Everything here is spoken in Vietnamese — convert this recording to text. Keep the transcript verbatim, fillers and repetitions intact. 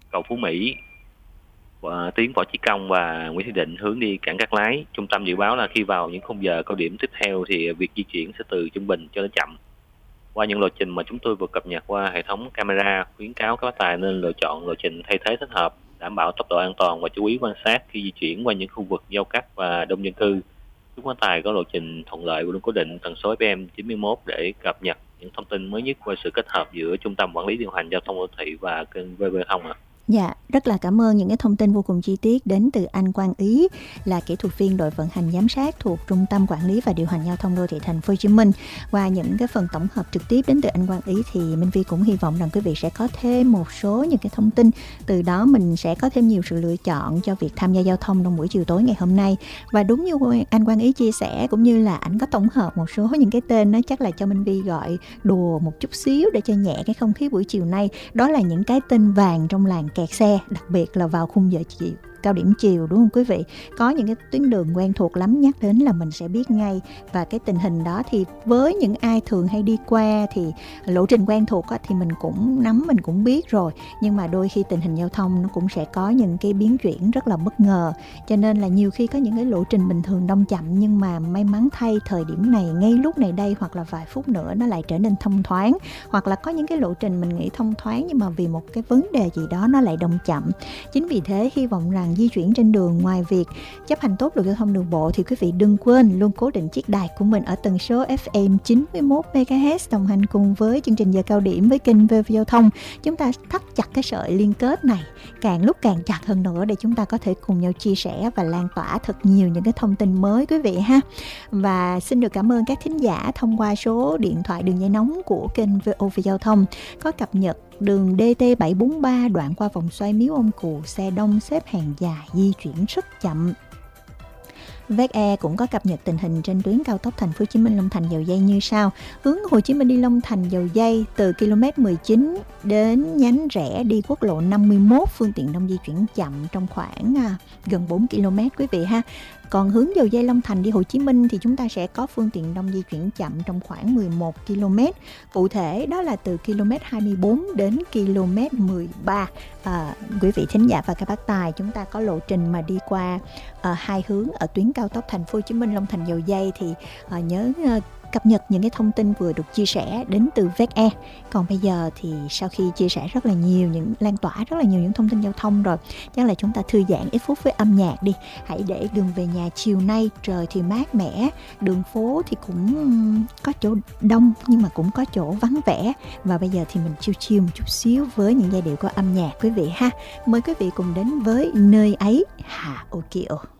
cầu Phú Mỹ, và tuyến Võ Chí Công và Nguyễn Thị Định hướng đi cảng Cát Lái. Trung tâm dự báo là khi vào những khung giờ cao điểm tiếp theo thì việc di chuyển sẽ từ trung bình cho đến chậm. Qua những lộ trình mà chúng tôi vừa cập nhật qua hệ thống camera, khuyến cáo các bác tài nên lựa chọn lộ trình thay thế thích hợp, đảm bảo tốc độ an toàn và chú ý quan sát khi di chuyển qua những khu vực giao cắt và đông dân cư. Chúc bác tài có lộ trình thuận lợi và luôn cố định tần số ép em chín mươi mốt để cập nhật những thông tin mới nhất qua sự kết hợp giữa Trung tâm Quản lý Điều hành Giao thông Đô thị và kênh vê vê Thông ạ. À. Dạ, rất là cảm ơn những cái thông tin vô cùng chi tiết đến từ anh Quang Ý, là kỹ thuật viên đội vận hành giám sát thuộc Trung tâm Quản lý và Điều hành Giao thông Đô thị Thành phố Hồ Chí Minh. Qua những cái phần tổng hợp trực tiếp đến từ anh Quang Ý thì Minh Vi cũng hy vọng rằng quý vị sẽ có thêm một số những cái thông tin, từ đó mình sẽ có thêm nhiều sự lựa chọn cho việc tham gia giao thông trong buổi chiều tối ngày hôm nay. Và đúng như anh Quang Ý chia sẻ, cũng như là anh có tổng hợp một số những cái tên, nó chắc là cho Minh Vi gọi đùa một chút xíu để cho nhẹ cái không khí buổi chiều nay. Đó là những cái tên vàng trong làng kẹt xe, đặc biệt là vào khung giờ chiều, cao điểm chiều, đúng không quý vị? Có những cái tuyến đường quen thuộc lắm, nhắc đến là mình sẽ biết ngay. Và cái tình hình đó thì với những ai thường hay đi qua thì lộ trình quen thuộc á, thì mình cũng nắm, mình cũng biết rồi. Nhưng mà đôi khi tình hình giao thông nó cũng sẽ có những cái biến chuyển rất là bất ngờ. Cho nên là nhiều khi có những cái lộ trình bình thường đông chậm, nhưng mà may mắn thay thời điểm này, ngay lúc này đây, hoặc là vài phút nữa nó lại trở nên thông thoáng. Hoặc là có những cái lộ trình mình nghĩ thông thoáng, nhưng mà vì một cái vấn đề gì đó nó lại đông chậm. Chính vì thế hy vọng rằng di chuyển trên đường, ngoài việc chấp hành tốt luật giao thông đường bộ thì quý vị đừng quên luôn cố định chiếc đài của mình ở tần số ép em chín mươi mốt mê ga héc, đồng hành cùng với chương trình giờ cao điểm với kênh vê vê Giao thông. Chúng ta thắt chặt cái sợi liên kết này càng lúc càng chặt hơn nữa để chúng ta có thể cùng nhau chia sẻ và lan tỏa thật nhiều những cái thông tin mới quý vị ha. Và xin được cảm ơn các thính giả thông qua số điện thoại đường dây nóng của kênh vê o vê Giao thông có cập nhật đường đê tê bảy bốn ba đoạn qua vòng xoay Miếu Ông Cù, xe đông xếp hàng dài, di chuyển rất chậm. vê e xê e cũng có cập nhật tình hình trên tuyến cao tốc Thành phố Hồ Chí Minh Long Thành Dầu Giây như sau: hướng Hồ Chí Minh đi Long Thành Dầu Giây từ ki lô mét mười chín đến nhánh rẽ đi quốc lộ năm mươi mốt, phương tiện đông di chuyển chậm trong khoảng à, gần bốn ki lô mét quý vị ha. Còn hướng Dầu Giây Long Thành đi Hồ Chí Minh thì chúng ta sẽ có phương tiện đông di chuyển chậm trong khoảng mười một ki lô mét. Cụ thể đó là từ ki lô mét hai mươi bốn đến ki lô mét mười ba. À, quý vị thính giả và các bác tài, chúng ta có lộ trình mà đi qua à, hai hướng ở tuyến cao tốc Thành phố Hồ Chí Minh Long Thành Dầu Giây thì à, nhớ à, cập nhật những cái thông tin vừa được chia sẻ đến từ vê e xê e. Còn bây giờ thì sau khi chia sẻ rất là nhiều, những lan tỏa rất là nhiều những thông tin giao thông rồi, chắc là chúng ta thư giãn ít phút với âm nhạc đi. Hãy để đường về nhà chiều nay, trời thì mát mẻ, đường phố thì cũng có chỗ đông nhưng mà cũng có chỗ vắng vẻ. Và bây giờ thì mình chill chill một chút xíu với những giai điệu của âm nhạc quý vị ha. Mời quý vị cùng đến với Nơi Ấy Hà Ô Kiều.